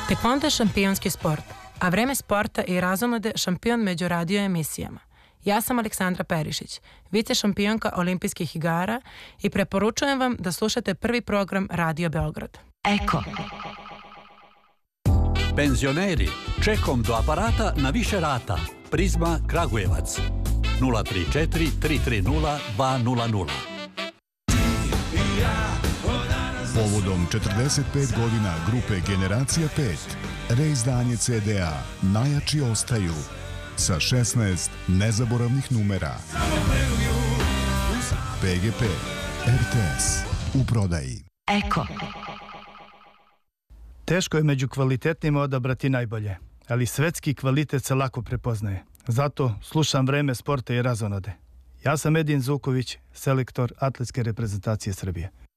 Tekvondo je šampionski sport, a vreme sporta i razonode šampion među radio emisijama. Ja sam Aleksandra Perišić, vice šampionka olimpijskih igara i preporučujem vam da slušate prvi program Radio Beograd. Eko. Penzioneri, čekom do aparata na više rata. Prizma Kragujevac 034 330 200. Povodom 45 godina grupe Generacija 5, reizdanje CD-a Najjači ostaju sa 16 nezaboravnih numera. PGP, RTS, u prodaji. Eko. Teško je među kvalitetnima odabrati najbolje, ali svetski kvalitet se lako prepoznaje. Zato slušam vreme sporta i razonode. Ja sam Edin Zuković, selektor atletske reprezentacije Srbije.